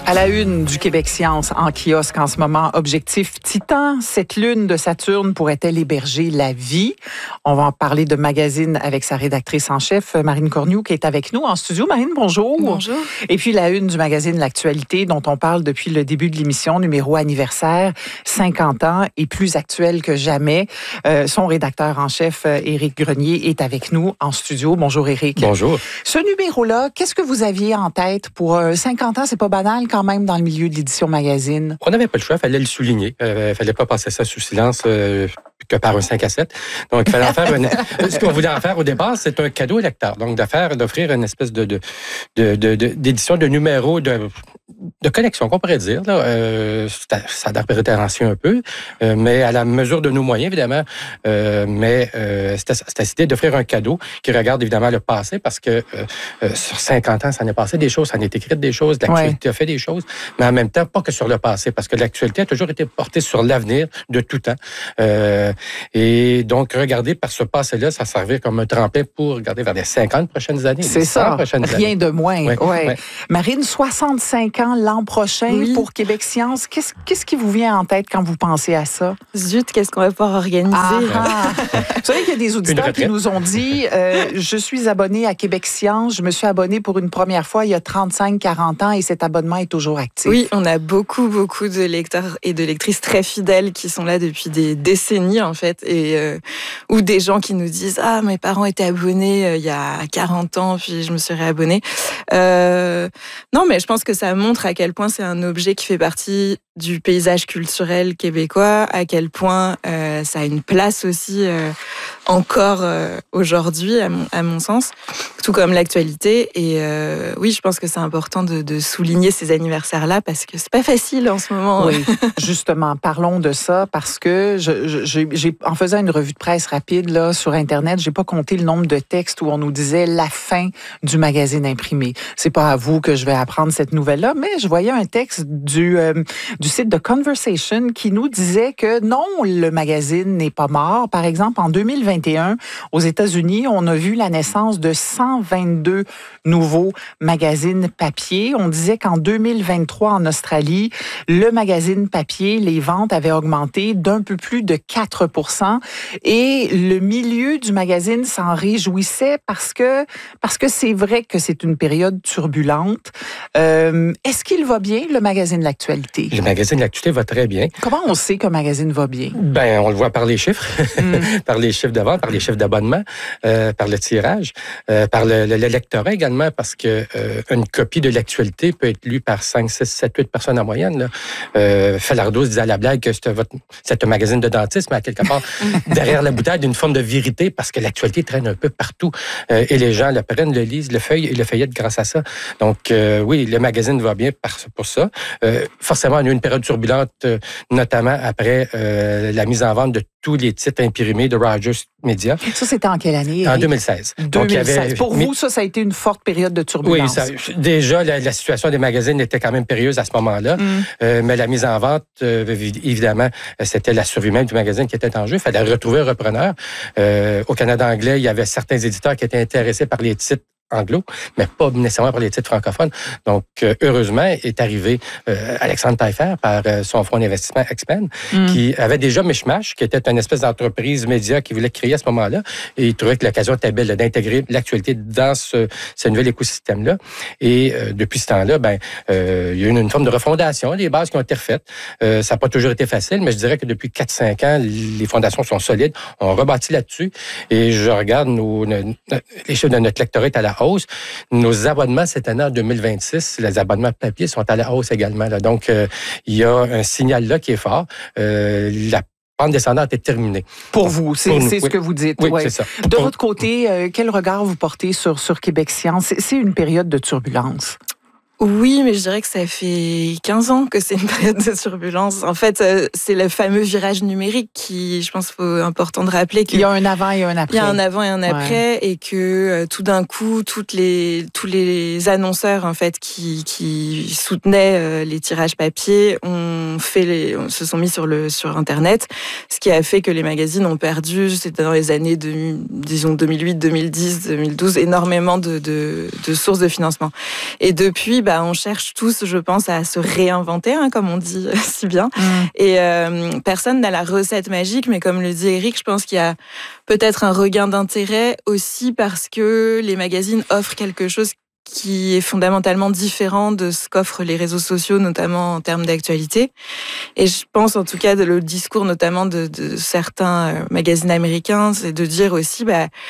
À la une du Québec Science en kiosque en ce moment, objectif Titan. Cette lune de Saturne pourrait-elle héberger la vie? On va en parler de magazine avec sa rédactrice en chef, Marine Cornoux, qui est avec nous en studio. Marine, bonjour. Bonjour. Et puis la une du magazine L'Actualité, dont on parle depuis le début de l'émission, numéro anniversaire, 50 ans et plus actuel que jamais. Son rédacteur en chef, Éric Grenier, est avec nous en studio. Bonjour Éric. Bonjour. Ce numéro-là, qu'est-ce que vous aviez en tête pour 50 ans? C'est pas banal quand même dans le milieu de l'édition magazine. On n'avait pas le choix, il fallait le souligner. Il fallait pas passer ça sous silence que par un 5 à 7. Donc, il fallait en faire ce qu'on voulait en faire au départ, c'est un cadeau au lecteur. Donc, d'offrir une espèce d'édition de numéro de collection, qu'on pourrait dire. Là. Ça interprétait ancien un peu, mais à la mesure de nos moyens, évidemment. C'était cette idée d'offrir un cadeau qui regarde évidemment le passé, parce que sur 50 ans, ça en est passé des choses, ça en est écrit des choses, l'actualité a fait des choses, mais en même temps, pas que sur le passé, parce que l'actualité a toujours été portée sur l'avenir de tout temps. Et donc, regarder par ce passé-là, ça servait comme un tremplin pour regarder vers les 50 prochaines années. C'est ça, rien de moins. Ouais. Marine, 65 ans l'an prochain pour Québec Science. Qu'est-ce qui vous vient en tête quand vous pensez à ça? Zut, qu'est-ce qu'on va pouvoir organiser? Vous savez qu'il y a des auditeurs qui nous ont dit je suis abonné à Québec Science, je me suis abonné pour une première fois il y a 35-40 ans et cet abonnement est toujours actif. Oui, on a beaucoup de lecteurs et de lectrices très fidèles qui sont là depuis des décennies, en fait, ou des gens qui nous disent « Ah, mes parents étaient abonnés il y a 40 ans, puis je me suis réabonné. » Non, mais je pense que ça montre à quel point c'est un objet qui fait partie du paysage culturel québécois, à quel point ça a une place aussi encore aujourd'hui, à mon sens, tout comme l'actualité. Et oui, je pense que c'est important de souligner ces anniversaires-là, parce que c'est pas facile en ce moment. Oui, justement, parlons de ça, parce que en faisant une revue de presse rapide là, sur Internet, j'ai pas compté le nombre de textes où on nous disait la fin du magazine imprimé. C'est pas à vous que je vais apprendre cette nouvelle-là, mais je voyais un texte du site de Conversation qui nous disait que non, le magazine n'est pas mort. Par exemple, en 2021, aux États-Unis, on a vu la naissance de 122 nouveaux magazines papier. On disait qu'en 2023, en Australie, le magazine papier, les ventes avaient augmenté d'un peu plus de 4%. Et le milieu du magazine s'en réjouissait parce que c'est vrai que c'est une période turbulente. Est-ce qu'il va bien, le magazine L'Actualité? Le magazine L'Actualité va très bien. Comment on sait qu'un magazine va bien? Ben, on le voit par les chiffres, par les chiffres de vente, par les chiffres d'abonnement, par le tirage, par le lectorat également, parce que une copie de L'Actualité peut être lue par 5, 6, 7, 8 personnes en moyenne. Falardeau disait à la blague que c'est un magazine de dentiste, mais à quelque part, derrière la bouteille, d'une forme de vérité, parce que l'actualité traîne un peu partout. Et les gens le prennent, le lisent, le feuillent et le feuillettent grâce à ça. Donc, oui, le magazine va bien pour ça. Forcément, on a eu une période turbulente, notamment après la mise en vente de tous les titres imprimés de Rogers Media. Ça, c'était en quelle année? En 2016. 2016. Donc, il y avait... Pour vous, ça a été une forte période de turbulence. Oui, déjà, la situation des magazines était quand même périlleuse à ce moment-là. Mais la mise en vente, évidemment, c'était la survie même du magazine qui était en jeu. Il fallait retrouver un repreneur. Au Canada anglais, il y avait certains éditeurs qui étaient intéressés par les titres anglo, mais pas nécessairement par les titres francophones. Donc, heureusement, est arrivé Alexandre Taillefer par son fonds d'investissement Expen, qui avait déjà Mishmash, qui était une espèce d'entreprise média qu'il voulait créer à ce moment-là. Et il trouvait que l'occasion était belle d'intégrer l'actualité dans ce nouvel écosystème-là. Et depuis ce temps-là, il y a eu une forme de refondation, les bases qui ont été refaites. Ça n'a pas toujours été facile, mais je dirais que depuis 4-5 ans, les fondations sont solides. On rebâtit là-dessus. Et je regarde les chiffres de notre lectorat à la hausse. Nos abonnements cette année, en 2026, les abonnements papier sont à la hausse également. Là. Donc, il y a un signal là qui est fort. La pente descendante est terminée. Pour vous, c'est ce que vous dites. Oui, c'est ça. De votre côté, quel regard vous portez sur Québec Science? C'est une période de turbulence. Oui, mais je dirais que ça fait 15 ans que c'est une période de turbulence. En fait, c'est le fameux virage numérique qui, je pense, important de rappeler qu'il y a un avant et un après. Il y a un avant et un après, et que tout d'un coup, tous les annonceurs en fait qui soutenaient les tirages papier se sont mis sur Internet, ce qui a fait que les magazines ont perdu, c'était dans les années disons 2008, 2010, 2012, énormément de sources de financement. Et depuis, on cherche tous, je pense, à se réinventer, comme on dit si bien. Et personne n'a la recette magique, mais comme le dit Éric, je pense qu'il y a peut-être un regain d'intérêt aussi parce que les magazines offrent quelque chose qui est fondamentalement différent de ce qu'offrent les réseaux sociaux, notamment en termes d'actualité. Et je pense, en tout cas, le discours notamment de certains magazines américains, c'est de dire aussi,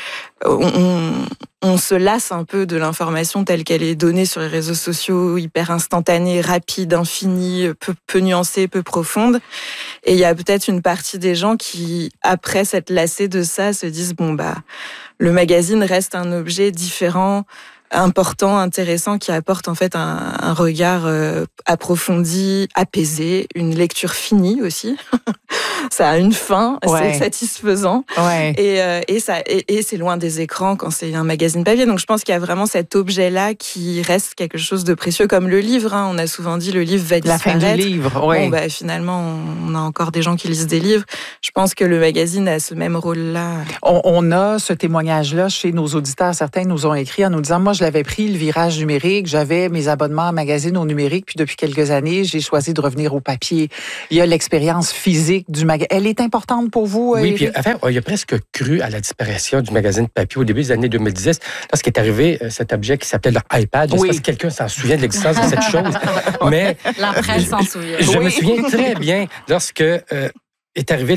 on se lasse un peu de l'information telle qu'elle est donnée sur les réseaux sociaux, hyper instantanée, rapide, infinie, peu nuancée, peu profonde. Et il y a peut-être une partie des gens qui, après s'être lassés de ça, se disent, le magazine reste un objet différent, important, intéressant, qui apporte en fait un regard approfondi, apaisé, une lecture finie aussi. Ça a une fin, c'est satisfaisant. Ouais. Et c'est loin des écrans quand c'est un magazine papier. Donc je pense qu'il y a vraiment cet objet-là qui reste quelque chose de précieux, comme le livre. On a souvent dit le livre va disparaître. La fin du livre, oui. Finalement, on a encore des gens qui lisent des livres. Je pense que le magazine a ce même rôle-là. On a ce témoignage-là chez nos auditeurs. Certains nous ont écrit en nous disant, moi, je l'avais pris, le virage numérique. J'avais mes abonnements à magazine au numérique. Puis depuis quelques années, j'ai choisi de revenir au papier. Il y a l'expérience physique du magazine. Elle est importante pour vous, Oui, puis il a presque cru à la disparition du magazine papier au début des années 2010, lorsqu'est arrivé cet objet qui s'appelait le iPad. Je ne sais pas si quelqu'un s'en souvient de l'existence de cette chose. Mais la presse s'en souvient. Je me souviens très bien lorsque est arrivé